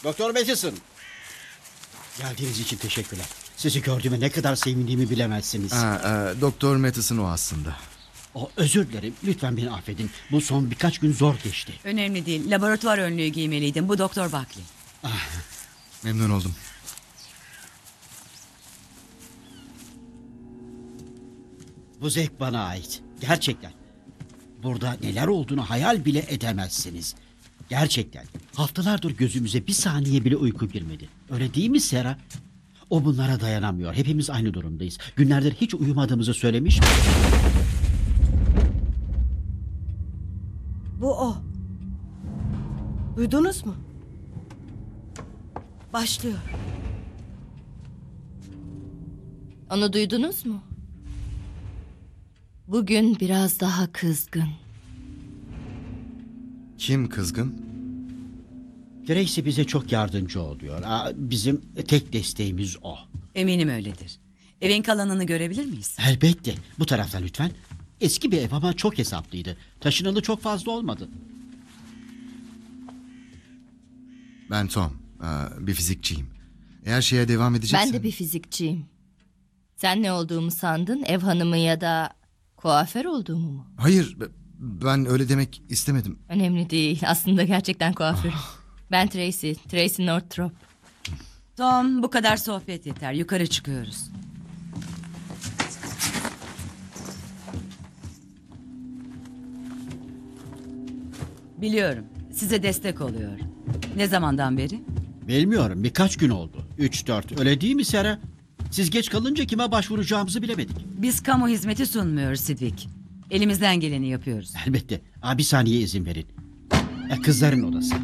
Doktor Matheson. Geldiğiniz için teşekkürler. Sizi gördüğüme ne kadar sevindiğimi bilemezsiniz. Doktor Matheson o aslında. Özür dilerim. Lütfen beni affedin. Bu son birkaç gün zor geçti. Önemli değil. Laboratuvar önlüğü giymeliydim. Bu Doktor Buckley. Memnun oldum. Bu zevk bana ait. Gerçekten. Burada neler olduğunu hayal bile edemezsiniz. Gerçekten. Haftalardır gözümüze bir saniye bile uyku girmedi. Öyle değil mi Sera? O bunlara dayanamıyor. Hepimiz aynı durumdayız. Günlerdir hiç uyumadığımızı söylemiş mi? Bu o. Duydunuz mu? Başlıyor. Onu duydunuz mu? Bugün biraz daha kızgın. Kim kızgın? Tracy bize çok yardımcı oluyor. Bizim tek desteğimiz o. Eminim öyledir. Evin kalanını görebilir miyiz? Elbette. Bu taraftan lütfen. Eski bir ev ama çok hesaplıydı. Taşınalı çok fazla olmadı. Ben Tom. Bir fizikçiyim. Eğer şeye devam edeceksen... Ben de bir fizikçiyim. Sen ne olduğumu sandın? Ev hanımı ya da kuaför olduğumu mu? Hayır, ben öyle demek istemedim. Önemli değil. Aslında gerçekten kuaförüm. Ben Tracy Northrop. Tom, bu kadar sohbet yeter. Yukarı çıkıyoruz. Biliyorum. Size destek oluyor. Ne zamandan beri? Bilmiyorum, birkaç gün oldu. 3-4, öyle değil mi Sera? Siz geç kalınca kime başvuracağımızı bilemedik. Biz kamu hizmeti sunmuyoruz Sidwick. Elimizden geleni yapıyoruz. Elbette. Bir saniye izin verin. Kızların odası.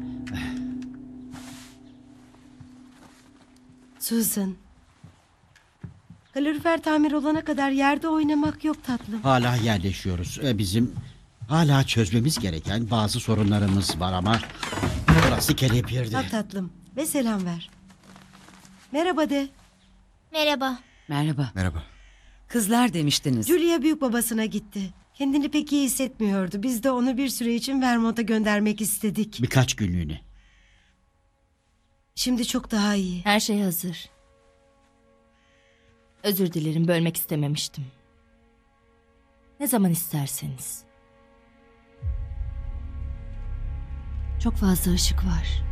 Susan. Kalorifer tamir olana kadar yerde oynamak yok tatlım. Hala yerleşiyoruz. Bizim hala çözmemiz gereken bazı sorunlarımız var ama... Burası kelepirdi. Bak tatlım ve selam ver. Merhaba de. Merhaba. Merhaba. Merhaba. Kızlar demiştiniz. Julia büyük babasına gitti. Kendini pek iyi hissetmiyordu. Biz de onu bir süre için Vermont'a göndermek istedik. Birkaç günlüğüne. Şimdi çok daha iyi. Her şey hazır. Özür dilerim, bölmek istememiştim. Ne zaman isterseniz. Çok fazla ışık var.